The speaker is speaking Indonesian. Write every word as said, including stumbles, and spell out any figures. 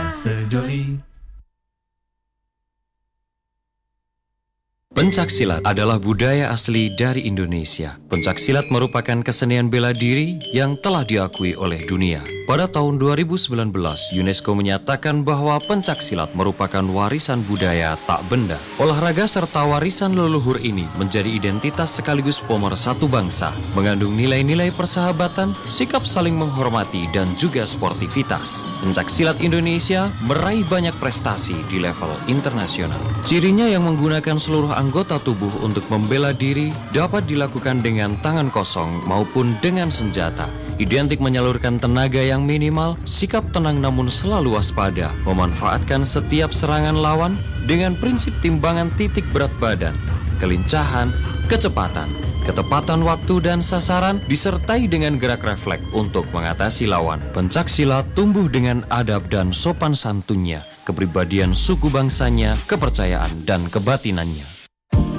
sejoli. Pencaksilat adalah budaya asli dari Indonesia. Pencaksilat merupakan kesenian bela diri yang telah diakui oleh dunia. Pada tahun dua ribu sembilan belas, UNESCO menyatakan bahwa pencaksilat merupakan warisan budaya tak benda. Olahraga serta warisan leluhur ini menjadi identitas sekaligus pemersatu bangsa, mengandung nilai-nilai persahabatan, sikap saling menghormati, dan juga sportivitas. Pencaksilat Indonesia meraih banyak prestasi di level internasional. Cirinya yang menggunakan seluruh anggota tubuh untuk membela diri dapat dilakukan dengan tangan kosong maupun dengan senjata. Identik menyalurkan tenaga yang minimal, sikap tenang namun selalu waspada, memanfaatkan setiap serangan lawan dengan prinsip timbangan titik berat badan, kelincahan, kecepatan, ketepatan waktu dan sasaran disertai dengan gerak refleks untuk mengatasi lawan. Pencaksilat tumbuh dengan adab dan sopan santunnya, kepribadian suku bangsanya, kepercayaan dan kebatinannya.